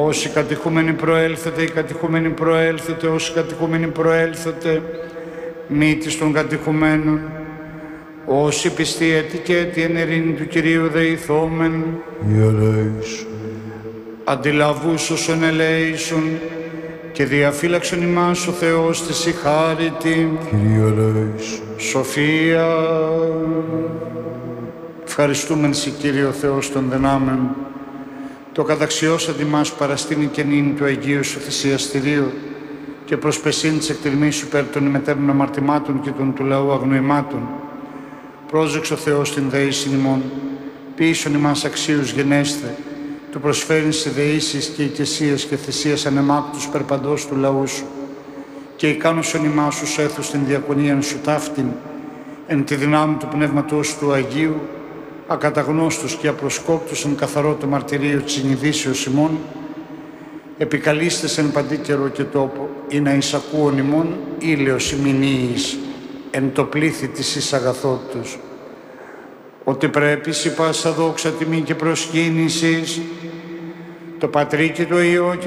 Όσοι κατηχούμενοι προέλθετε, οι κατηχούμενοι προέλθετε, όσοι κατηχούμενοι προέλθετε, μύτης των κατηχουμένων. Όσοι πιστοί έτη και έτη εν ειρήνη του Κυρίου δεηθόμεν, αντιλαβούς όσων ελέησον και διαφύλαξον ημάς ο Θεός της η χάρητη. Σοφία. Ευχαριστούμεν σοι, Κύριε Θεός των δυνάμεων, το καταξιώσαντι μας παραστήνει και νυν του Αγίου Σου θυσιαστηρίου και προσπεσίν της εκτιμής Σου περ των ημετέρων αμαρτημάτων και των του λαού αγνοημάτων. Πρόσεξε ο Θεός την δεήσιν ημών, ποιήσον ημάς αξίους γενέσθε, του προσφέρειν σε δεήσεις και οικεσίες και θυσίες ανεμάκτους περπαντός του λαού Σου, και ικάνωσον ημάς τους έθους την διακονίαν Σου ταύτην, εν τη δυνάμει του Πνεύματός του Αγίου, ακαταγνώστους και απροσκόπτους εν καθαρό το μαρτυρίο της συνειδήσεως ημών, επικαλείστες εν παντή καιρό και τόπο, ή να εισακούον ημών ήλαιος ημινίης, εν το πλήθη της εις αγαθότητος. Ότι πρέπει σοι πάσα δόξα τιμή και προσκύνησης, το Πατρί και το Υιό και